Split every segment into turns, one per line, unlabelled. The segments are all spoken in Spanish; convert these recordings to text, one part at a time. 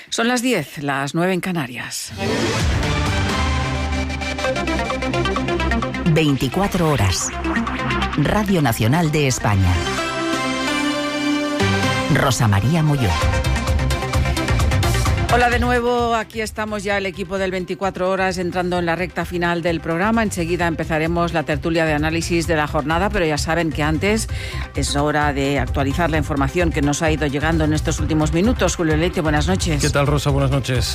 Son las 10, las 9 en Canarias.
24 horas. Radio Nacional de España. Rosa María Molló.
Hola de nuevo, aquí estamos ya el equipo del 24 horas entrando en la recta final del programa. Enseguida empezaremos la tertulia de análisis de la jornada, pero ya saben que antes es hora de actualizar la información que nos ha ido llegando en estos últimos minutos. Julio Leite, buenas noches.
¿Qué tal, Rosa? Buenas noches.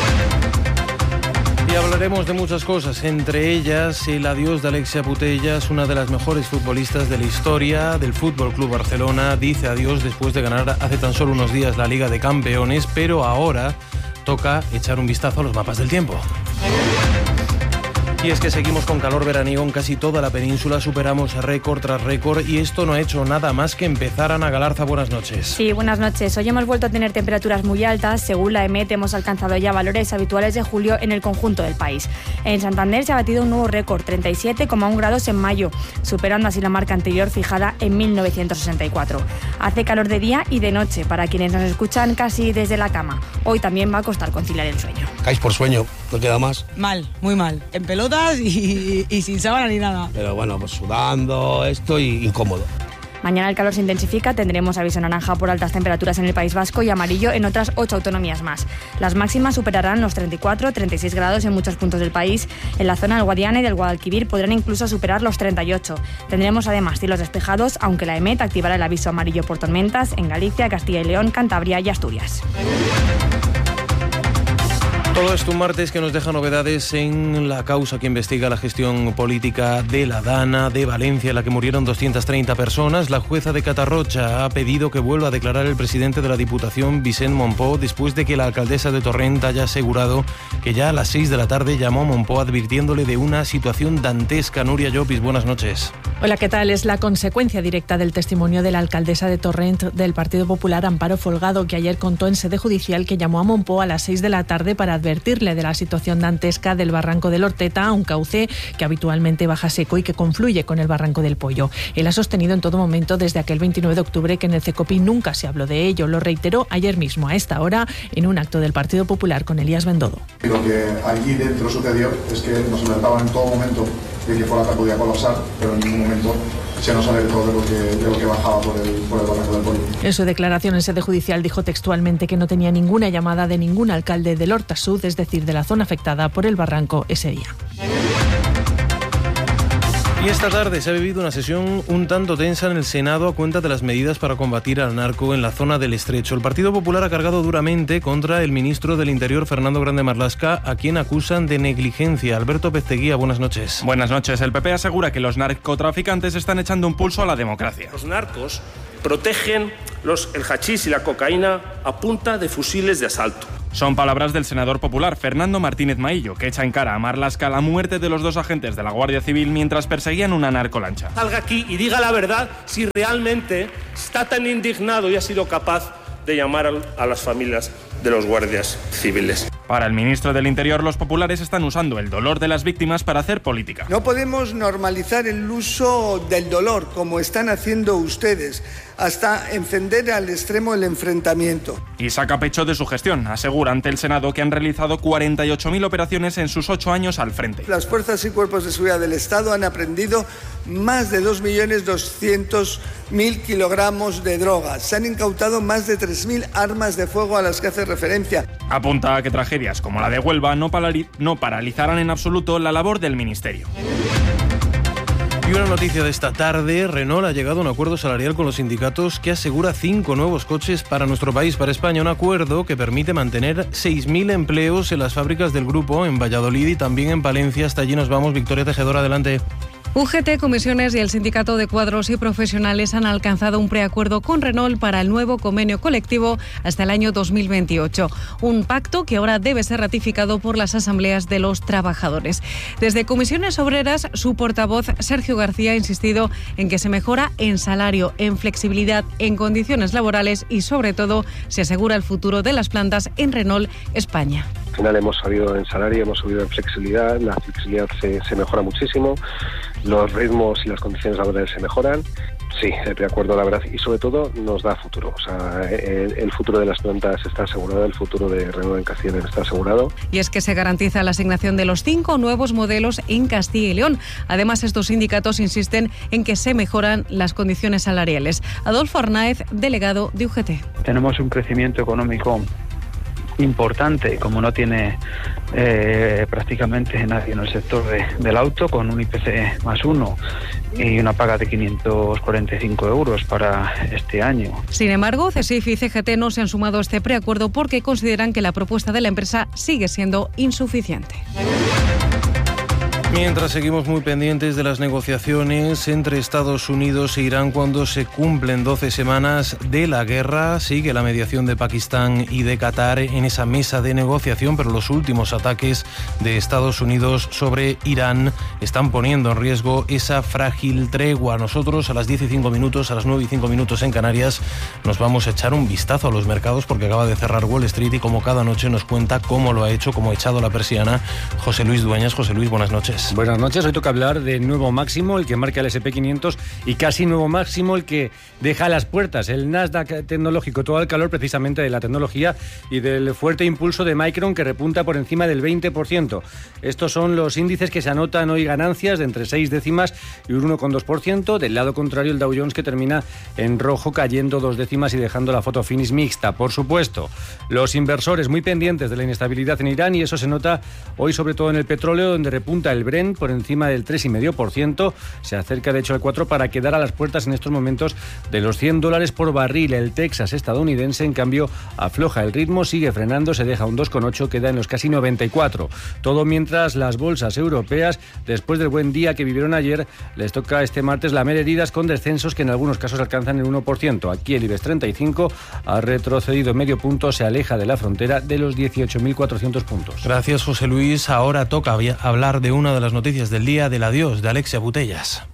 Y hablaremos de muchas cosas, entre ellas el adiós de Alexia Putellas, una de las mejores futbolistas de la historia del Fútbol Club Barcelona. Dice adiós después de ganar hace tan solo unos días la Liga de Campeones, pero ahora toca echar un vistazo a los mapas del tiempo. Y es que seguimos con calor veraniego en casi toda la península, superamos récord tras récord y esto no ha hecho nada más que empezar. Ana Galarza, buenas noches.
Sí, buenas noches. Hoy hemos vuelto a tener temperaturas muy altas. Según la EMET, hemos alcanzado ya valores habituales de julio en el conjunto del país. En Santander se ha batido un nuevo récord, 37,1 grados en mayo, superando así la marca anterior fijada en 1964. Hace calor de día y de noche para quienes nos escuchan casi desde la cama. Hoy también va a costar conciliar el sueño.
Caes por sueño, no queda más.
Mal, muy mal. En pelota y sin sábana ni nada.
Pero bueno, pues sudando, esto y incómodo.
Mañana el calor se intensifica, tendremos aviso naranja por altas temperaturas en el País Vasco y amarillo en otras 8 autonomías más. Las máximas superarán los 34-36 grados en muchos puntos del país. En la zona del Guadiana y del Guadalquivir podrán incluso superar los 38. Tendremos además cielos despejados, aunque la EMET activará el aviso amarillo por tormentas en Galicia, Castilla y León, Cantabria y Asturias.
Todo esto un martes que nos deja novedades en la causa que investiga la gestión política de la Dana de Valencia, en la que murieron 230 personas. La jueza de Catarrocha ha pedido que vuelva a declarar el presidente de la Diputación, Vicent Monpó, después de que la alcaldesa de Torrent haya asegurado que ya a las 6 de la tarde llamó a Monpó advirtiéndole de una situación dantesca. Nuria Llopis, buenas noches.
Hola, ¿qué tal? Es la consecuencia directa del testimonio de la alcaldesa de Torrent del Partido Popular, Amparo Folgado, que ayer contó en sede judicial que llamó a Monpó a las 6 de la tarde para advertirle de la situación dantesca del barranco del Horteta, un cauce que habitualmente baja seco y que confluye con el barranco del Pollo. Él ha sostenido en todo momento desde aquel 29 de octubre que en el CECOPI nunca se habló de ello. Lo reiteró ayer mismo a esta hora en un acto del Partido Popular con Elías Bendodo.
Lo que allí dentro sucedió es que nos alertaban en todo momento de que Folgata podía colapsar, pero en ningún momento se nos alertó de lo que bajaba por el barranco del Pollo.
En su declaración en sede judicial dijo textualmente que no tenía ninguna llamada de ningún alcalde del Horta Sud, es decir, de la zona afectada por el barranco ese día.
Y esta tarde se ha vivido una sesión un tanto tensa en el Senado a cuenta de las medidas para combatir al narco en la zona del Estrecho. El Partido Popular ha cargado duramente contra el ministro del Interior, Fernando Grande Marlaska, a quien acusan de negligencia. Alberto Pezzeguía, buenas noches.
Buenas noches. El PP asegura que los narcotraficantes están echando un pulso a la democracia.
Los narcos protegen el hachís y la cocaína a punta de fusiles de asalto.
Son palabras del senador popular Fernando Martínez Maillo, que echa en cara a Marlaska la muerte de los 2 agentes de la Guardia Civil mientras perseguían una narcolancha.
Salga aquí y diga la verdad si realmente está tan indignado y ha sido capaz de llamar a las familias de los guardias civiles.
Para el ministro del Interior, los populares están usando el dolor de las víctimas para hacer política.
No podemos normalizar el uso del dolor, como están haciendo ustedes, hasta encender al extremo el enfrentamiento.
Y saca pecho de su gestión. Asegura ante el Senado que han realizado 48.000 operaciones en sus 8 años al frente.
Las fuerzas y cuerpos de seguridad del Estado han aprendido más de 2.200.000 kilogramos de drogas. Se han incautado más de 3.000 armas de fuego a las que hace referencia.
Apunta a que tragedias como la de Huelva no paralizarán en absoluto la labor del Ministerio.
Y una noticia de esta tarde, Renault ha llegado a un acuerdo salarial con los sindicatos que asegura 5 nuevos coches para nuestro país, para España. Un acuerdo que permite mantener 6.000 empleos en las fábricas del grupo, en Valladolid y también en Palencia. Hasta allí nos vamos. Victoria Tejedora, adelante.
UGT, Comisiones y el Sindicato de Cuadros y Profesionales han alcanzado un preacuerdo con Renault para el nuevo convenio colectivo hasta el año 2028. Un pacto que ahora debe ser ratificado por las asambleas de los trabajadores. Desde Comisiones Obreras, su portavoz Sergio García ha insistido en que se mejora en salario, en flexibilidad, en condiciones laborales y, sobre todo, se asegura el futuro de las plantas en Renault España.
Al final hemos subido en salario, hemos subido en flexibilidad, la flexibilidad se mejora muchísimo, los ritmos y las condiciones laborales se mejoran Sí, el preacuerdo, la verdad, y sobre todo nos da futuro. O sea, el futuro de las plantas está asegurado, el futuro de Renault en Castilla y León está asegurado.
Y es que se garantiza la asignación de los 5 nuevos modelos en Castilla y León. Además, estos sindicatos insisten en que se mejoran las condiciones salariales. Adolfo Arnáez, delegado de UGT.
Tenemos un crecimiento económico importante, como no tiene prácticamente nadie en el sector del auto, con un IPC más 1 y una paga de 545 euros para este año.
Sin embargo, CESIF y CGT no se han sumado a este preacuerdo porque consideran que la propuesta de la empresa sigue siendo insuficiente.
Mientras seguimos muy pendientes de las negociaciones entre Estados Unidos e Irán cuando se cumplen 12 semanas de la guerra, sigue la mediación de Pakistán y de Qatar en esa mesa de negociación, pero los últimos ataques de Estados Unidos sobre Irán están poniendo en riesgo esa frágil tregua. Nosotros a las 10 y 5 minutos, a las 9 y 5 minutos en Canarias, nos vamos a echar un vistazo a los mercados porque acaba de cerrar Wall Street y como cada noche nos cuenta cómo lo ha hecho, cómo ha echado la persiana José Luis Dueñas. José Luis, buenas noches.
Buenas noches, hoy toca hablar de nuevo máximo, el que marca el S&P 500 y casi nuevo máximo el que deja a las puertas el Nasdaq tecnológico, todo el calor precisamente de la tecnología y del fuerte impulso de Micron que repunta por encima del 20%. Estos son los índices que se anotan hoy ganancias de entre 6 décimas y un 1,2%. Del lado contrario el Dow Jones que termina en rojo cayendo 2 décimas y dejando la foto finish mixta. Por supuesto, los inversores muy pendientes de la inestabilidad en Irán y eso se nota hoy sobre todo en el petróleo donde repunta el Brent por encima del 3,5%, se acerca de hecho al 4% para quedar a las puertas en estos momentos de los $100 por barril. El Texas estadounidense en cambio afloja el ritmo, sigue frenando, se deja un 2,8, queda en los casi 94. Todo mientras las bolsas europeas, después del buen día que vivieron ayer, les toca este martes lamer heridas con descensos que en algunos casos alcanzan el 1%. Aquí el IBEX 35 ha retrocedido medio punto, se aleja de la frontera de los 18.400 puntos.
Gracias, José Luis. Ahora toca hablar de una de las noticias del día, del adiós de Alexia Putellas.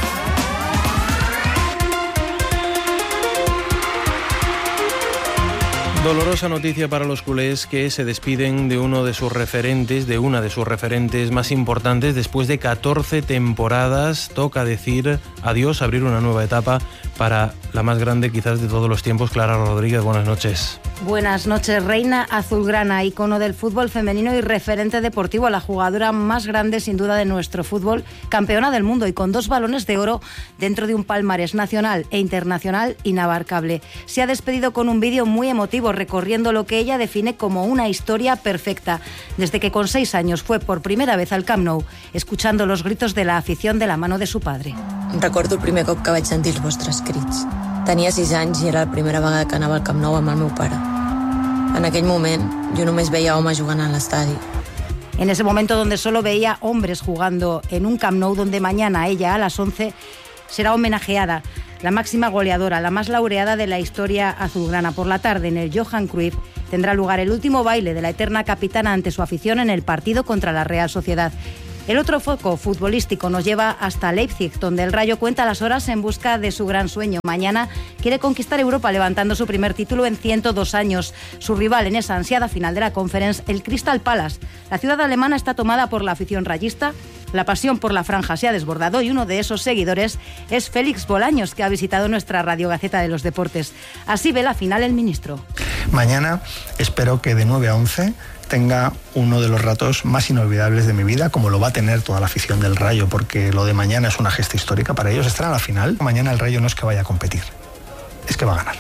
Dolorosa noticia para los culés que se despiden de uno de sus referentes, de una de sus referentes más importantes. Después de 14 temporadas, toca decir adiós, abrir una nueva etapa para la más grande quizás de todos los tiempos. Clara Rodríguez, buenas noches.
Buenas noches. Reina azulgrana, ícono del fútbol femenino y referente deportivo, la jugadora más grande sin duda de nuestro fútbol, campeona del mundo y con 2 balones de oro dentro de un palmarés nacional e internacional inabarcable. Se ha despedido con un vídeo muy emotivo recorriendo lo que ella define como una historia perfecta, desde que con 6 años fue por primera vez al Camp Nou, escuchando los gritos de la afición de la mano de su padre.
Recordo el primer cop que vaig sentir els vostres crits. Tenia 6 anys i era la primera vegada que anava al Camp Nou amb el meu pare. En aquell moment, jo només veia homes jugant a l'estadi.
En ese momento donde solo veía hombres jugando en un Camp Nou, donde mañana ella a las 11 será homenajeada, la máxima goleadora, la más laureada de la historia azulgrana. Por la tarde en el Johan Cruyff tendrá lugar el último baile de la eterna capitana ante su afición en el partido contra la Real Sociedad. El otro foco futbolístico nos lleva hasta Leipzig, donde el Rayo cuenta las horas en busca de su gran sueño. Mañana quiere conquistar Europa levantando su primer título en 102 años. Su rival en esa ansiada final de la Conference, el Crystal Palace. La ciudad alemana está tomada por la afición rayista. La pasión por la franja se ha desbordado y uno de esos seguidores es Félix Bolaños, que ha visitado nuestra Radio Gaceta de los Deportes. Así ve la final el ministro.
Mañana espero que de 9 a 11 tenga uno de los ratos más inolvidables de mi vida, como lo va a tener toda la afición del Rayo, porque lo de mañana es una gesta histórica para ellos. Estar a la final. Mañana el Rayo no es que vaya a competir, es que va a ganar.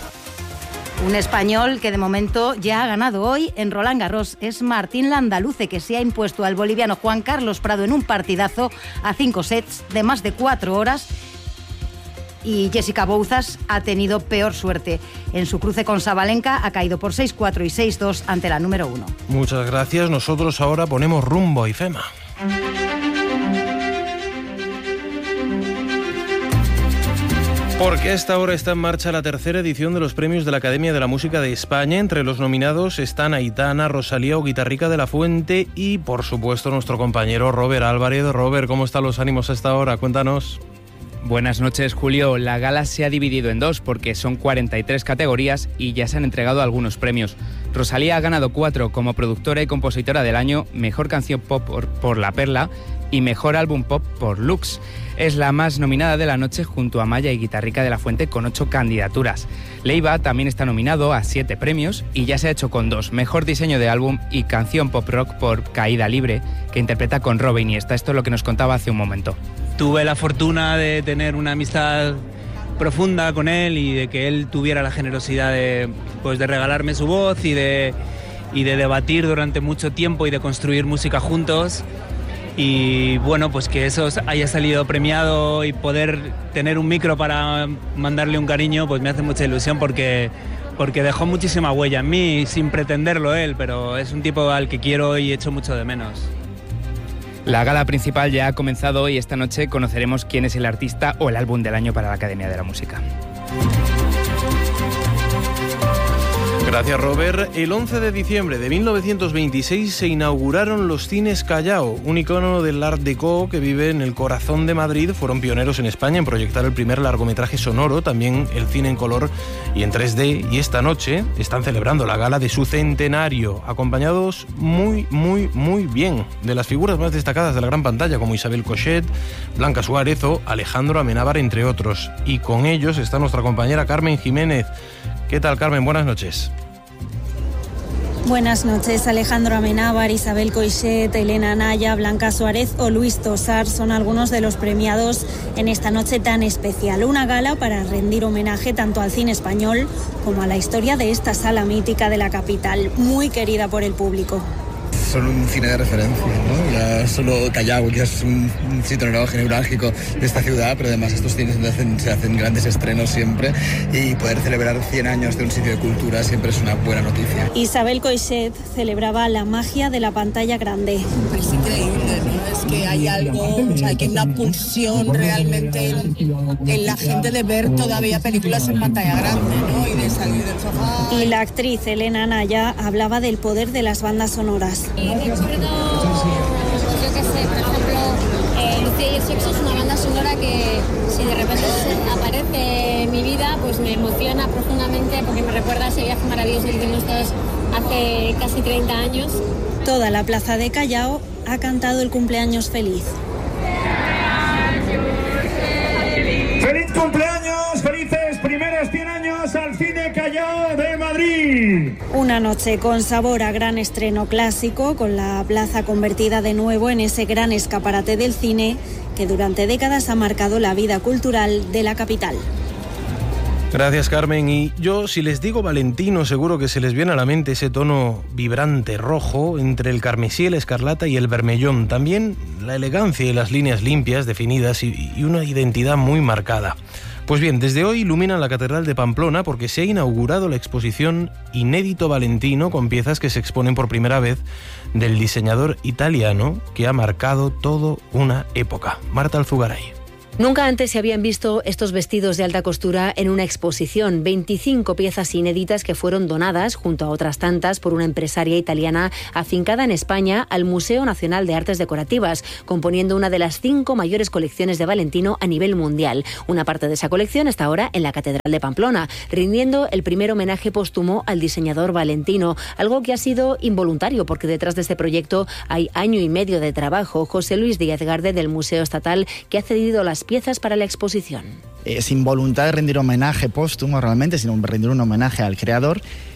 Un español que de momento ya ha ganado hoy en Roland Garros es Martín Landaluce, que se ha impuesto al boliviano Juan Carlos Prado en un partidazo a 5 sets de más de 4 horas. Y Jessica Bouzas ha tenido peor suerte. En su cruce con Sabalenka ha caído por 6-4 y 6-2 ante la número 1.
Muchas gracias. Nosotros ahora ponemos rumbo a IFEMA. Porque a esta hora está en marcha la tercera edición de los premios de la Academia de la Música de España. Entre los nominados están Aitana, Rosalía o Guitarrica de la Fuente y, por supuesto, nuestro compañero Robert Álvarez. Robert, ¿cómo están los ánimos a esta hora? Cuéntanos.
Buenas noches, Julio. La gala se ha dividido en 2 porque son 43 categorías y ya se han entregado algunos premios. Rosalía ha ganado 4 como productora y compositora del año, mejor canción pop por La Perla y mejor álbum pop por Lux. Es la más nominada de la noche junto a Maya y Guitarrica de la Fuente con 8 candidaturas. Leiva también está nominado a 7 premios y ya se ha hecho con 2, mejor diseño de álbum y canción pop rock por Caída Libre, que interpreta con Robe Iniesta. Esto es lo que nos contaba hace un momento.
Tuve la fortuna de tener una amistad profunda con él y de que él tuviera la generosidad de regalarme su voz y de debatir durante mucho tiempo y de construir música juntos. Y bueno, pues que eso haya salido premiado y poder tener un micro para mandarle un cariño, pues me hace mucha ilusión porque dejó muchísima huella en mí, sin pretenderlo él, pero es un tipo al que quiero y echo mucho de menos.
La gala principal ya ha comenzado y esta noche conoceremos quién es el artista o el álbum del año para la Academia de la Música.
Gracias, Robert. El 11 de diciembre de 1926 se inauguraron los cines Callao, un icono del Art Deco que vive en el corazón de Madrid. Fueron pioneros en España en proyectar el primer largometraje sonoro, también el cine en color y en 3D. Y esta noche están celebrando la gala de su centenario, acompañados muy bien de las figuras más destacadas de la gran pantalla, como Isabel Cochet, Blanca Suárez o Alejandro Amenábar, entre otros. Y con ellos está nuestra compañera Carmen Jiménez. ¿Qué tal, Carmen? Buenas noches.
Buenas noches. Alejandro Amenábar, Isabel Coixet, Elena Anaya, Blanca Suárez o Luis Tosar son algunos de los premiados en esta noche tan especial. Una gala para rendir homenaje tanto al cine español como a la historia de esta sala mítica de la capital, muy querida por el público.
Son un cine de referencia, ¿no? Ya solo Callao, que es un sitio neurálgico de esta ciudad, pero además estos cines se hacen grandes estrenos siempre y poder celebrar 100 años de un sitio de cultura siempre es una buena noticia.
Isabel Coixet celebraba la magia de la pantalla grande.
Es increíble, ¿no? Es que hay algo, o sea, que hay una pulsión realmente en la gente de ver todavía películas en pantalla grande, ¿no? Y de salir del sofá.
Y la actriz Elena Anaya hablaba del poder de las bandas sonoras.
Recuerdo, yo qué sé, por ejemplo, Lucía y el sexo es una banda sonora que si de repente aparece en mi vida, pues me emociona profundamente porque me recuerda ese viaje maravilloso que tuvimos todos hace casi 30 años.
Toda la plaza de Callao ha cantado el cumpleaños feliz.
¡Feliz cumpleaños! ¡Felices primeros 100 años al Cine Callao de Madrid!
Una noche con sabor a gran estreno clásico, con la plaza convertida de nuevo en ese gran escaparate del cine que durante décadas ha marcado la vida cultural de la capital.
Gracias, Carmen. Y yo, si les digo Valentino, seguro que se les viene a la mente ese tono vibrante rojo entre el carmesí, el escarlata y el vermellón. También la elegancia y las líneas limpias, definidas y una identidad muy marcada. Pues bien, desde hoy iluminan la Catedral de Pamplona porque se ha inaugurado la exposición Inédito Valentino, con piezas que se exponen por primera vez del diseñador italiano que ha marcado toda una época. Marta Alzugaray.
Nunca antes se habían visto estos vestidos de alta costura en una exposición. 25 piezas inéditas que fueron donadas, junto a otras tantas, por una empresaria italiana afincada en España al Museo Nacional de Artes Decorativas, componiendo una de las 5 mayores colecciones de Valentino a nivel mundial. Una parte de esa colección está ahora en la Catedral de Pamplona, rindiendo el primer homenaje póstumo al diseñador Valentino, algo que ha sido involuntario porque detrás de este proyecto hay año y medio de trabajo. José Luis Díaz Garde, del Museo Estatal, que ha cedido las piezas para la exposición.
Sin voluntad de rendir homenaje póstumo realmente, sino rendir un homenaje al creador,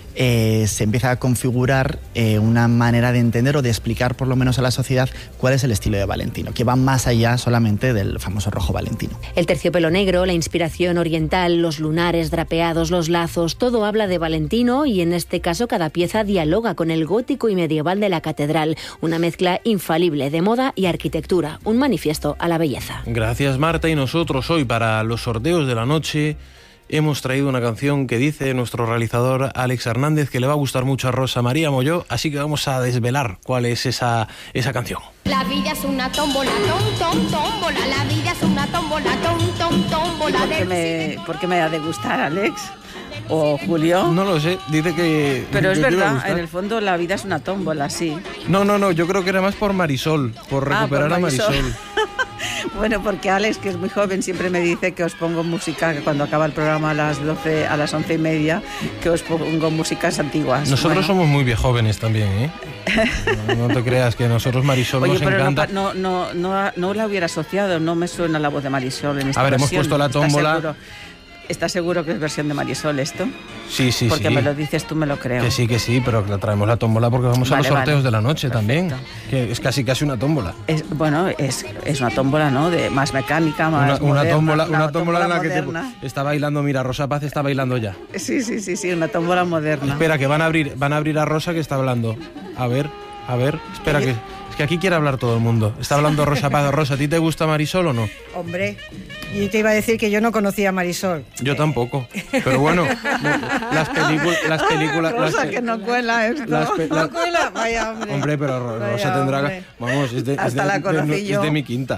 se empieza a configurar una manera de entender o de explicar por lo menos a la sociedad cuál es el estilo de Valentino, que va más allá solamente del famoso rojo Valentino.
El terciopelo negro, la inspiración oriental, los lunares drapeados, los lazos, todo habla de Valentino y en este caso cada pieza dialoga con el gótico y medieval de la catedral, una mezcla infalible de moda y arquitectura, un manifiesto a la belleza.
Gracias, Marta. Y nosotros hoy, para los sorteos de la noche, hemos traído una canción que dice nuestro realizador Alex Hernández que le va a gustar mucho a Rosa María Molló, así que vamos a desvelar cuál es esa canción.
La vida es una tómbola, tómbola, la vida es una tómbola, tómbola.
¿Por qué me ha de gustar, Alex? ¿O Julio?
No lo sé, dice que...
Pero es verdad, en el fondo la vida es una tómbola, sí.
No, yo creo que era más por Marisol, por recuperar a Marisol.
Bueno, porque Alex, que es muy joven, siempre me dice que os pongo música, que cuando acaba el programa a las 12, a las 11:30, que os pongo músicas antiguas.
Nosotros somos muy viejóvenes también, ¿eh? No te creas que nosotros Marisol nos encanta.
No la hubiera asociado, no me suena la voz de Marisol en esta
versión.
Hemos
puesto la tómbola.
¿Estás seguro que es versión de Marisol esto?
Sí.
Porque me lo dices tú, me lo creo.
Que sí, pero traemos la tómbola porque vamos a los sorteos de la noche. Perfecto. También. Que es casi una tómbola.
Es una tómbola, ¿no? De más mecánica, más moderna.
Una tómbola en la moderna. Que está bailando, mira, Rosa Paz está bailando ya.
Sí, una tómbola moderna.
Espera, que van a abrir a Rosa que está hablando. A ver, espera que... Es que aquí quiere hablar todo el mundo. Está hablando Rosa Paz. Rosa, ¿a ti te gusta Marisol o no?
Hombre, yo te iba a decir que yo no conocía a Marisol.
Yo tampoco. Pero bueno, las películas...
Rosa, que no cuela esto.
No cuela, vaya hombre.
Hombre, pero Rosa tendrá... Vamos,
la conocí yo.
Es de mi quinta.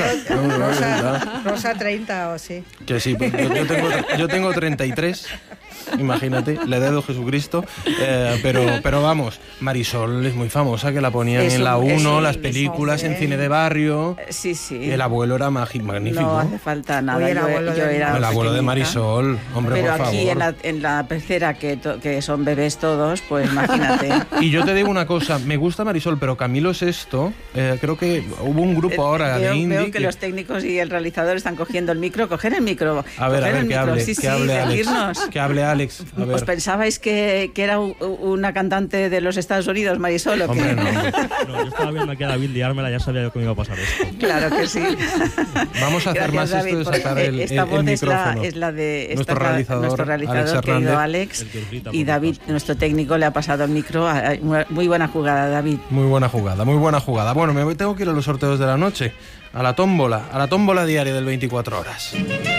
Rosa 30 o sí.
Que sí, pues yo tengo 33... Imagínate, la edad de Jesucristo, pero vamos, Marisol es muy famosa, que la ponían en la 1, las películas en cine de barrio.
Sí.
El abuelo era magnífico.
No hace falta nada.
El
abuelo de Marisol, hombre,
pero
por favor.
Pero aquí en la pecera, que son bebés todos, pues imagínate.
Y yo te digo una cosa, me gusta Marisol, pero Camilo Sesto, creo que hubo un grupo ahora de indie.
Veo que los técnicos y el realizador están cogiendo el micro. Coger el micro.
A ver, que hable,
sí,
que hable Alex. Que hable Alex.
¿Os pensabais que era una cantante de los Estados Unidos, Marisol? ¿O
Hombre, no, yo estaba viendo aquí a David liármela, ya sabía yo que me iba a pasar esto.
Claro que sí.
Vamos a hacer más David, esto de sacar el micrófono.
Es la de
nuestro realizador
querido Alex. Y David, nuestro técnico, le ha pasado el micro. Muy buena jugada, David.
Muy buena jugada. Bueno, me tengo que ir a los sorteos de la noche, a la tómbola diaria del 24 horas.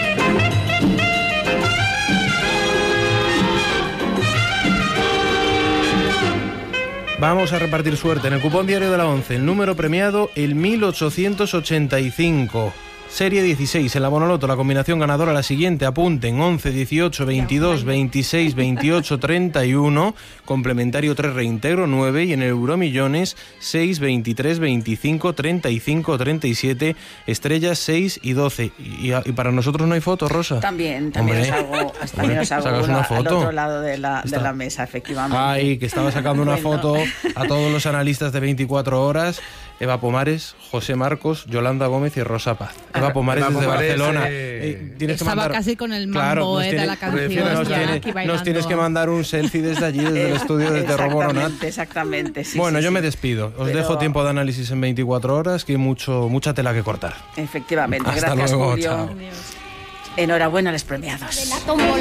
Vamos a repartir suerte en el cupón diario de la 11. El número premiado, el 1885. Serie 16, en la Bonoloto, la combinación ganadora la siguiente, apunten: 11, 18, 22, 26, 28, 31, complementario 3 reintegro 9 y en el Euromillones 6, 23, 25, 35, 37, estrellas 6 y 12. ¿Y para nosotros no hay foto, Rosa?
También os hago una foto al otro lado de la mesa, efectivamente.
Ay, que estaba sacando una foto a todos los analistas de 24 horas. Eva Pomares, José Marcos, Yolanda Gómez y Rosa Paz. Eva Pomares desde Barcelona.
Estaba casi con el mambo de la canción.
Nos tienes que mandar un selfie desde allí, desde el estudio de Roboronat.
Exactamente, sí.
Bueno, yo me despido. Os dejo tiempo de análisis en 24 horas, que hay mucha tela que cortar.
Efectivamente.
Hasta
gracias,
luego,
Julio.
chao.
Enhorabuena a los premiados.